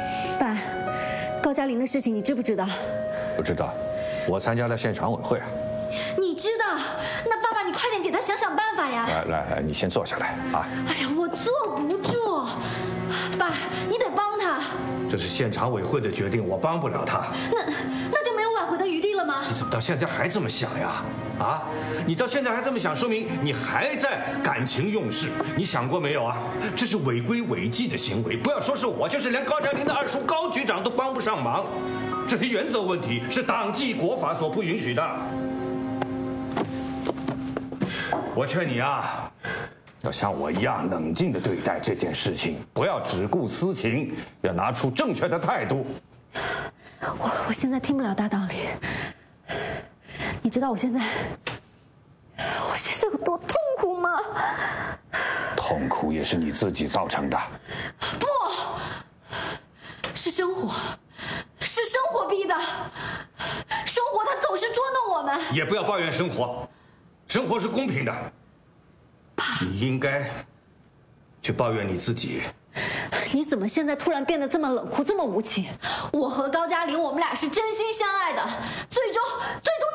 爸，高嘉玲的事情你知不知道？ 不知道，我参加了县常委会。 你知道？那爸爸，你快点给他想想办法呀！ 来，你先坐下来啊！ 哎呀，我坐不住，爸，你得帮他。 这是县常委会的决定，我帮不了他。 那就没有挽回的余地了吗？ 你怎么到现在还这么想呀？啊，你到现在还这么想，说明你还在感情用事。你想过没有啊？这是违规违纪的行为，不要说是我，就是连高嘉玲的二叔高局长都帮不上忙。这是原则问题，是党纪国法所不允许的。我劝你啊，要像我一样冷静地对待这件事情，不要只顾私情，要拿出正确的态度。 我现在听不了大道理，你知道我现在有多痛苦吗？ 痛苦也是你自己造成的。 不，是生活逼的，生活它总是捉弄我们。 也不要抱怨生活，生活是公平的。你应该去抱怨你自己。 你怎么现在突然变得这么冷酷，这么无情？我和高嘉玲，我们俩是真心相爱的，最终